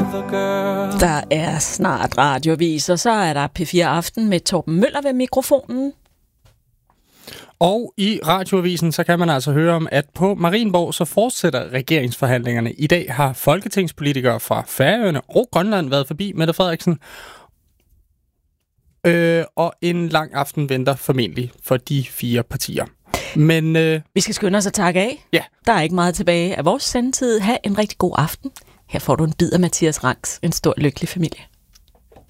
clever girl. Der er snart radiovis, og så er der P4 Aften med Torben Møller ved mikrofonen. Og i radioavisen, så kan man altså høre om, at på Marienborg, så fortsætter regeringsforhandlingerne. I dag har folketingspolitikere fra Færøerne og Grønland været forbi Mette Frederiksen. Og en lang aften venter formentlig for de 4 partier. Men vi skal skynde os at takke af. Ja. Der er ikke meget tilbage af vores sendetid. Ha' en rigtig god aften. Her får du en bid af Mathias Rangs. En stor lykkelig familie.